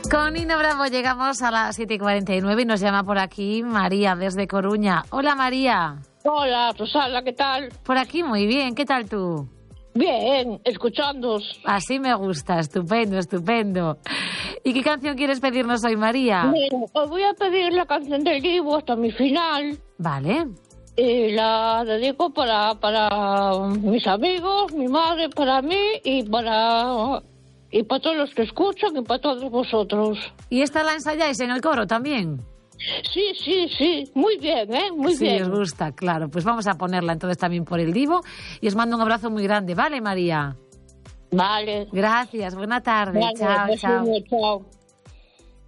Con Nino Bravo llegamos a las 7:49 y nos llama por aquí María desde Coruña. Hola María. Hola Rosala, ¿qué tal? Por aquí muy bien, ¿qué tal tú? Bien, escuchándoos. Así me gusta, estupendo, estupendo. ¿Y qué canción quieres pedirnos hoy, María? Mira, os voy a pedir la canción del Divo hasta mi final. Vale. Y la dedico para mis amigos, mi madre, para mí y para todos los que escuchan y para todos vosotros. ¿Y esta la ensayáis en el coro también? Sí, muy bien, muy bien. Sí, os gusta, claro. Pues vamos a ponerla entonces también por el Divo y os mando un abrazo muy grande, ¿vale, María? Vale. Gracias, buena tarde. Vale, Chao, pues chao. chao.